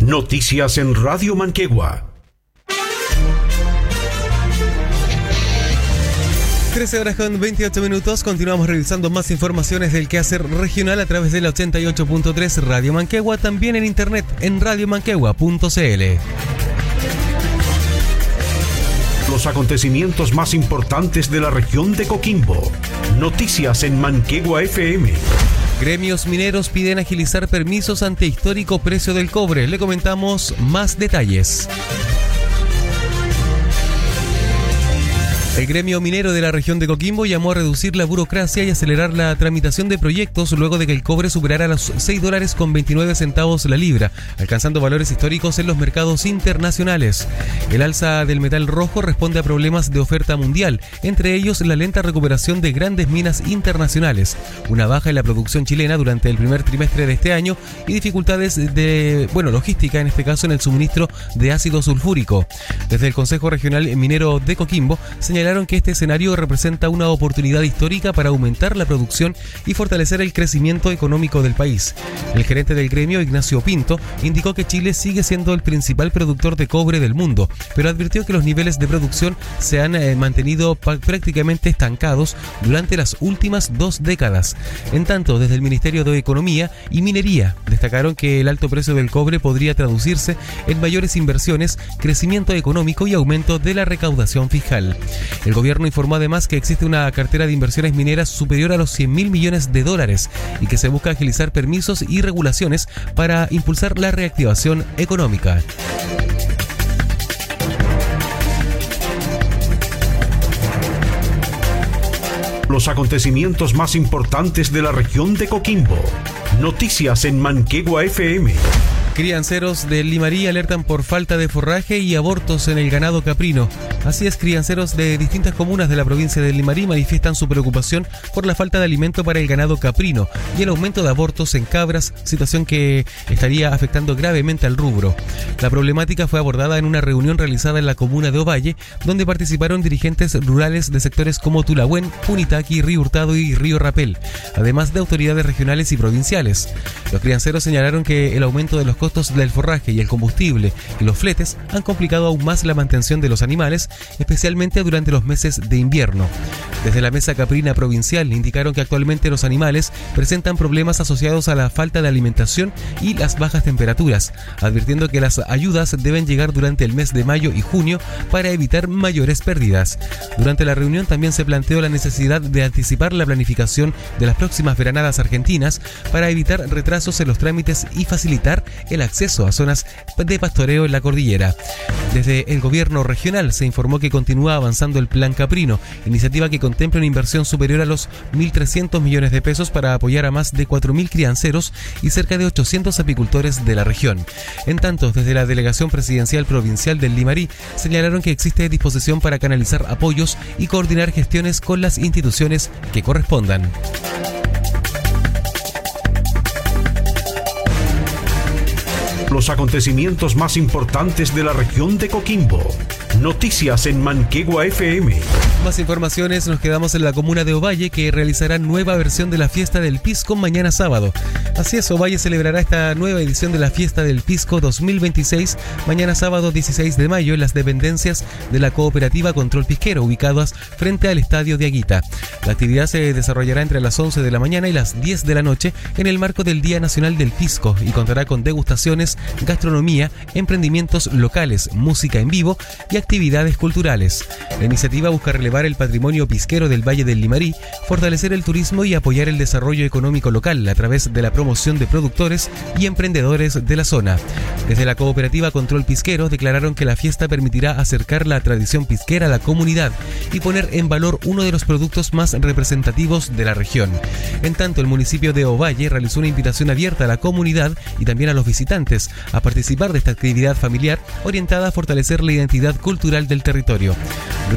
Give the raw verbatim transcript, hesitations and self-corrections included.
Noticias en Radio Manquegua. trece horas con veintiocho minutos, continuamos revisando más informaciones del quehacer regional a través de la ochenta y ocho punto tres Radio Manquegua, también en internet en radio manquegua punto c l. Los acontecimientos más importantes de la región de Coquimbo. Noticias en Manquegua F M. Gremios mineros piden agilizar permisos ante histórico precio del cobre. Le comentamos más detalles. El gremio minero de la región de Coquimbo llamó a reducir la burocracia y acelerar la tramitación de proyectos luego de que el cobre superara los seis dólares con veintinueve centavos la libra, alcanzando valores históricos en los mercados internacionales. El alza del metal rojo responde a problemas de oferta mundial, entre ellos la lenta recuperación de grandes minas internacionales, una baja en la producción chilena durante el primer trimestre de este año y dificultades de, bueno, logística en este caso en el suministro de ácido sulfúrico. Desde el Consejo Regional Minero de Coquimbo señalaron que este escenario representa una oportunidad histórica para aumentar la producción y fortalecer el crecimiento económico del país. El gerente del gremio, Ignacio Pinto, indicó que Chile sigue siendo el principal productor de cobre del mundo, pero advirtió que los niveles de producción se han eh, mantenido prácticamente estancados durante las últimas dos décadas. En tanto, desde el Ministerio de Economía y Minería destacaron que el alto precio del cobre podría traducirse en mayores inversiones, crecimiento económico y aumento de la recaudación fiscal. El gobierno informó además que existe una cartera de inversiones mineras superior a los cien mil millones de dólares y que se busca agilizar permisos y regulaciones para impulsar la reactivación económica. Los acontecimientos más importantes de la región de Coquimbo. Noticias en Manquegua F M. Crianceros del Limarí alertan por falta de forraje y abortos en el ganado caprino. Así es, crianceros de distintas comunas de la provincia del Limarí manifiestan su preocupación por la falta de alimento para el ganado caprino y el aumento de abortos en cabras, situación que estaría afectando gravemente al rubro. La problemática fue abordada en una reunión realizada en la comuna de Ovalle, donde participaron dirigentes rurales de sectores como Tulahuén, Punitaqui, Río Hurtado y Río Rapel, además de autoridades regionales y provinciales. Los crianceros señalaron que el aumento de los costos del forraje y el combustible y los fletes han complicado aún más la mantención de los animales, especialmente durante los meses de invierno. Desde la Mesa Caprina Provincial indicaron que actualmente los animales presentan problemas asociados a la falta de alimentación y las bajas temperaturas, advirtiendo que las ayudas deben llegar durante el mes de mayo y junio para evitar mayores pérdidas. Durante la reunión también se planteó la necesidad de anticipar la planificación de las próximas veranadas argentinas para evitar retrasos en los trámites y facilitar el acceso a zonas de pastoreo en la cordillera. Desde el gobierno regional se informó que continúa avanzando el Plan Caprino, iniciativa que contempla una inversión superior a los mil trescientos millones de pesos para apoyar a más de cuatro mil crianceros y cerca de ochocientos apicultores de la región. En tanto, desde la Delegación Presidencial Provincial del Limarí señalaron que existe disposición para canalizar apoyos y coordinar gestiones con las instituciones que correspondan. Los acontecimientos más importantes de la región de Coquimbo. Noticias en Manquegua F M. Más informaciones, nos quedamos en la comuna de Ovalle, que realizará nueva versión de la fiesta del Pisco mañana sábado. Así es, Ovalle celebrará esta nueva edición de la fiesta del Pisco dos mil veintiséis mañana sábado dieciséis de mayo en las dependencias de la cooperativa Control Pisquero, ubicadas frente al estadio de Aguita. La actividad se desarrollará entre las once de la mañana y las diez de la noche en el marco del Día Nacional del Pisco y contará con degustaciones, gastronomía, emprendimientos locales, música en vivo y actividades culturales. La iniciativa busca relevar el patrimonio pisquero del Valle del Limarí, fortalecer el turismo y apoyar el desarrollo económico local a través de la promoción de productores y emprendedores de la zona. Desde la cooperativa Control Pisquero declararon que la fiesta permitirá acercar la tradición pisquera a la comunidad y poner en valor uno de los productos más representativos de la región. En tanto, el municipio de Ovalle realizó una invitación abierta a la comunidad y también a los visitantes a participar de esta actividad familiar orientada a fortalecer la identidad cultural del territorio.